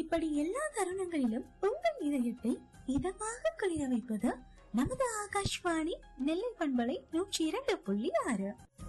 இப்படி எல்லா தருணங்களிலும் உங்கள் இதயத்தை இதமாக குளிர வைப்பது நமது ஆகாஷ்வாணி நெல்லை பண்பலை 102.6.